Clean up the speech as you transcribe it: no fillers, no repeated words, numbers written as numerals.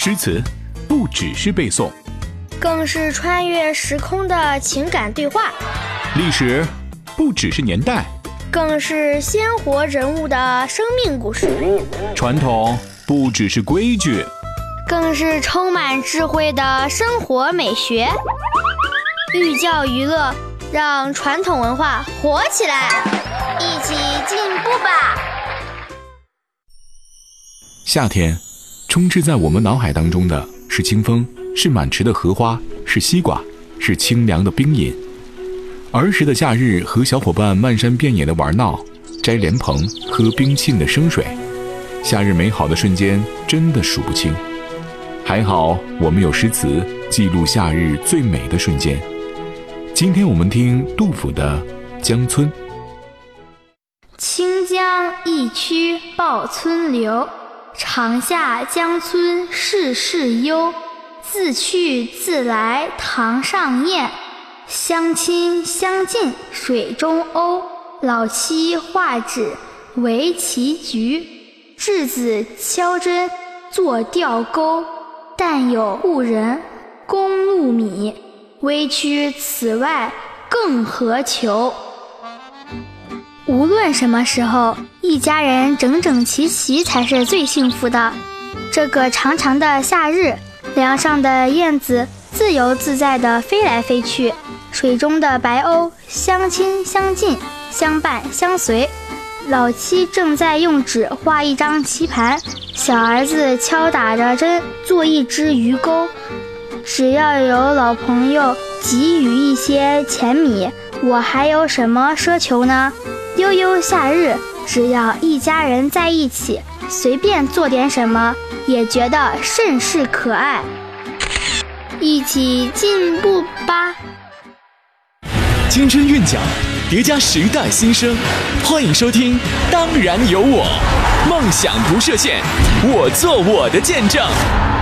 诗词不只是背诵， 更是穿越时空的情感对话； 历史不只是年代， 更是鲜活人物的生命故事； 传统不只是规矩， 更是充满智慧的生活美学。寓教于乐，让传统文化活起来，一起进步吧！ 夏天，充斥在我们脑海当中的是清风，是满池的荷花，是西瓜，是清凉的冰饮。儿时的夏日，和小伙伴漫山遍野的玩闹，摘莲蓬，喝冰沁的生水，夏日美好的瞬间真的数不清。还好我们有诗词记录夏日最美的瞬间。今天我们听杜甫的《江村》。 清江一曲报春流，长下江村事事幽。自去自来堂上燕，相亲相近水中鸥。老妻画纸为棋局，稚子敲针作钓钩。但有故人供禄米，微躯此外更何求。无论什么时候，一家人整整齐齐才是最幸福的。这个长长的夏日，梁上的燕子自由自在地飞来飞去，水中的白鸥相亲相近，相伴相随。老妻正在用纸画一张棋盘，小儿子敲打着针做一只鱼钩。只要有老朋友给予一些钱米，我还有什么奢求呢？悠悠夏日，只要一家人在一起，随便做点什么也觉得甚是可爱。一起进步吧！ 青春韵脚，叠加时代新生，欢迎收听《当然有我》，梦想不设限，我做我的见证。